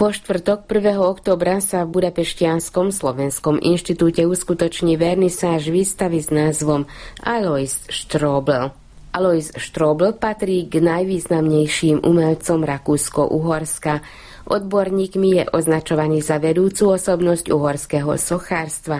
Vo štvrtok 1. októbra sa v Budapešťanskom slovenskom inštitúte uskutoční vernisáž výstavy s názvom Alois Strobl. Alois Strobl patrí k najvýznamnejším umelcom Rakúsko-Uhorska. Odborníkmi je označovaný za vedúcu osobnosť uhorského sochárstva